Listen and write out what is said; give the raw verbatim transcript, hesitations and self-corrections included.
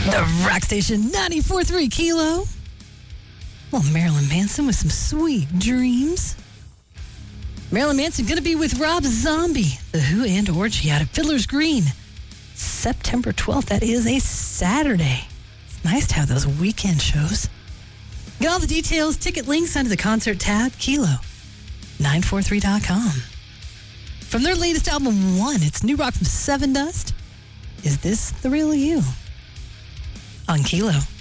The Rock Station ninety-four point three Kilo. Well, Marilyn Manson with some sweet dreams. Marilyn Manson going to be with Rob Zombie, The Who and Orgy out of Fiddler's Green. September twelfth, that is a Saturday. It's nice to have those weekend shows. Get all the details, ticket links under the concert tab, kilo nine four three dot com. From their latest album, One, it's new rock from Seven Dust. Is this the real you? On Kilo.